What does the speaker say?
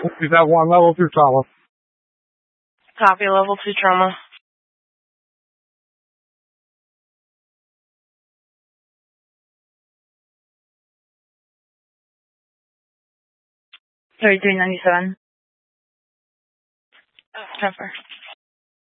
Is that one level 2 trauma? Copy, level 2 trauma. $33.97. Cover.